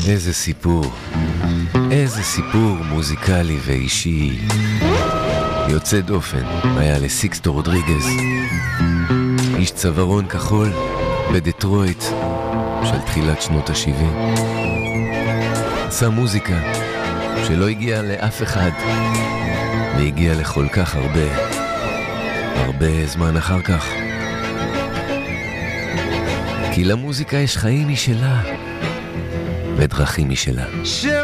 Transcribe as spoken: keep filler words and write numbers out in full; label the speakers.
Speaker 1: איזה סיפור, איזה סיפור מוזיקלי ואישי יוצא דופן היה לסיקסטו רודריגז, איש צווארון כחול בדטרויט של תחילת שנות ה-שבעים. עשה מוזיקה שלא הגיעה לאף אחד והגיעה לכל כך הרבה, הרבה זמן אחר כך. כי למוזיקה יש חיים משלה ודרכים משלה.